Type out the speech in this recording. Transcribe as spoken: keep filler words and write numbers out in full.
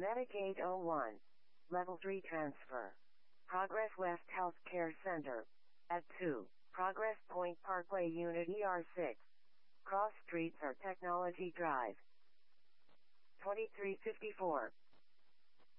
Medicaid oh one. Level three transfer. Progress West Healthcare Center. At two. Progress Point Parkway Unit E R six. Cross Streets or Technology Drive. twenty-three fifty-four.